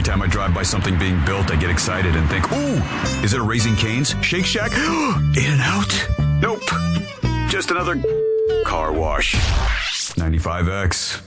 time I drive by something being built, I get excited and think, ooh, is it a Raising Cane's? Shake Shack? In-N-Out? Nope. Just another car wash. 95X.